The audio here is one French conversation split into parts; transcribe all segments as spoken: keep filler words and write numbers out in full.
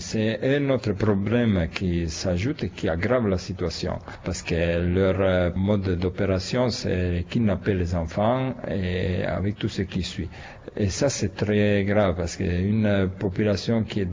c'est un autre problème qui s'ajoute et qui aggrave la situation, parce que leur mode d'opération, c'est kidnapper les enfants et avec tout ce qui suit. Et ça, c'est très grave, parce qu'une population qui est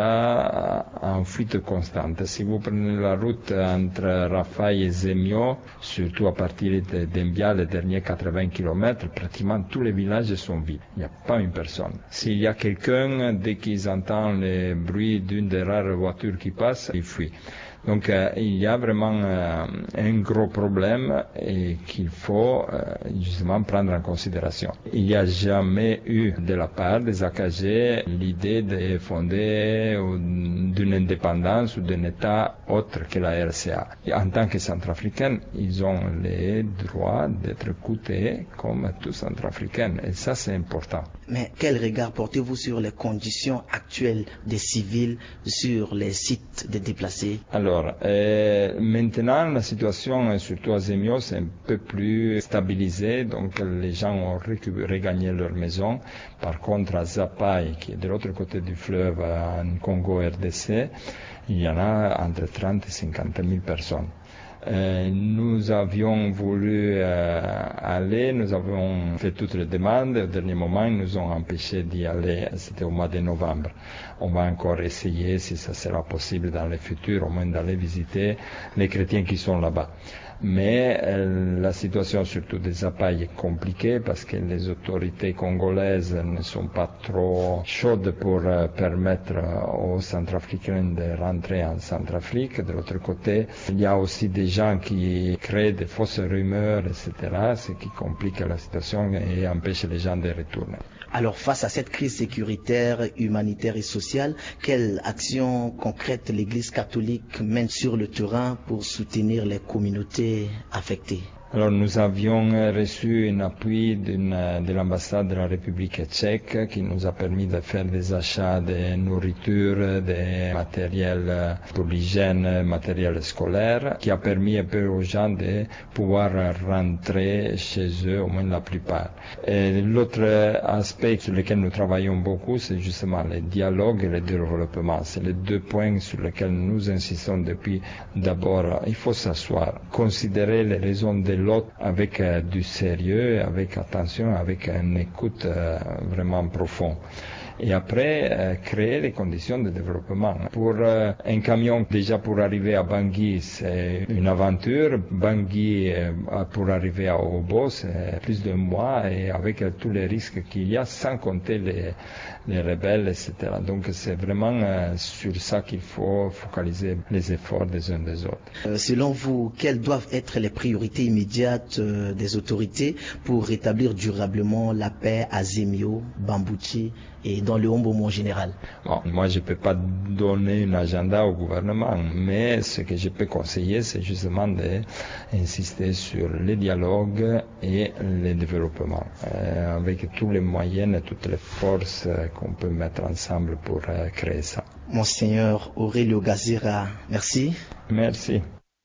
déjà en fuite constante. Si vous prenez la route entre Rafai et Zemio, surtout à partir d'Embia, les derniers quatre-vingts kilomètres, pratiquement tous les villages sont vides. Il n'y a pas une personne. S'il y a quelqu'un, dès qu'ils entendent le bruit d'une des rares voitures qui passe, ils fuient. Donc euh, il y a vraiment euh, un gros problème et qu'il faut euh, justement prendre en considération. Il n'y a jamais eu de la part des A K G l'idée de fonder d'une indépendance ou d'un État autre que la R C A. Et en tant que Centrafricains, ils ont le droit d'être écoutés comme tous Centrafricains et ça c'est important. Mais quel regard portez-vous sur les conditions actuelles des civils sur les sites des déplacés? Alors, euh, maintenant, la situation, surtout à Zemio, c'est un peu plus stabilisée, donc les gens ont regagné leur maison. Par contre, à Zapai, qui est de l'autre côté du fleuve, en Congo R D C, il y en a entre trente et cinquante mille personnes. Euh, nous avions voulu euh, aller, nous avons fait toutes les demandes, au dernier moment ils nous ont empêché d'y aller, c'était au mois de novembre. On va encore essayer, si ça sera possible dans le futur, au moins d'aller visiter les chrétiens qui sont là-bas. Mais euh, la situation surtout des Zapai est compliquée parce que les autorités congolaises ne sont pas trop chaudes pour euh, permettre aux Centrafricains de rentrer en Centrafrique. De l'autre côté, il y a aussi des gens qui créent des fausses rumeurs, et cetera, ce qui complique la situation et empêche les gens de retourner. Alors face à cette crise sécuritaire, humanitaire et sociale, quelles actions concrètes l'Église catholique mène sur le terrain pour soutenir les communautés affectées? Alors nous avions reçu un appui de l'ambassade de la République tchèque qui nous a permis de faire des achats de nourriture, de matériel pour l'hygiène, matériel scolaire, qui a permis un peu aux gens de pouvoir rentrer chez eux, au moins la plupart. Et l'autre aspect sur lequel nous travaillons beaucoup, c'est justement le dialogue et le développement. C'est les deux points sur lesquels nous insistons depuis d'abord. Il faut s'asseoir, considérer les raisons de l'autre avec euh, du sérieux, avec attention, avec une écoute euh, vraiment profonde. Et après, euh, créer les conditions de développement. Pour euh, un camion, déjà pour arriver à Bangui, c'est une aventure. Bangui, euh, pour arriver à Obo, c'est plus d'un mois et avec euh, tous les risques qu'il y a, sans compter les, les rebelles, et cetera. Donc c'est vraiment euh, sur ça qu'il faut focaliser les efforts des uns des autres. Euh, selon vous, quelles doivent être les priorités immédiates euh, des autorités pour rétablir durablement la paix à Zemio, Bambouchi et dans le Hombomo en général? Bon, moi, je ne peux pas donner un agenda au gouvernement, mais ce que je peux conseiller, c'est justement d'insister sur le dialogue et le développement, euh, avec tous les moyens et toutes les forces euh, qu'on peut mettre ensemble pour euh, créer ça. Monseigneur Aurelio Gazira, merci. Merci.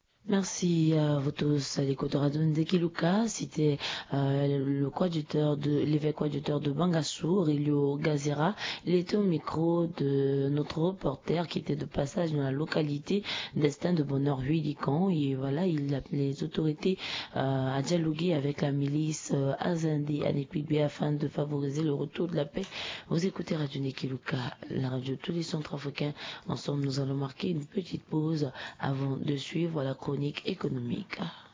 Merci à vous tous à l'écoute de Radio Ndekiluka. C'était euh, le coadjuteur de l'évêque coadjuteur de Bangassou, Aurelio Gazira. Il était au micro de notre reporter qui était de passage dans la localité d'Estin de Bonheur Huilican. Et voilà, il appelait les autorités euh, à dialoguer avec la milice euh, Azindi à Nekpigbe afin de favoriser le retour de la paix. Vous écoutez Radio Ndekiluka, la radio de tous les Centrafricains. Ensemble, nous allons marquer une petite pause avant de suivre la chronique économique.